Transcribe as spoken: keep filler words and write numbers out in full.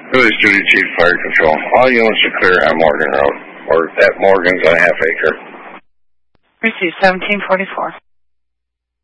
Billy's Duty Chief Fire Control. All units are clear on Morgan Road, or at Morgan's on half acre. Received seventeen forty-four.